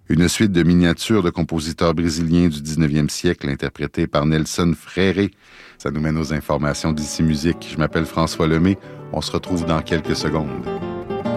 Une suite de miniatures de compositeurs brésiliens du 19e siècle interprétées par Nelson Freire. Ça nous mène aux informations d'Ici Musique. Je m'appelle François Lemay. On se retrouve dans quelques secondes.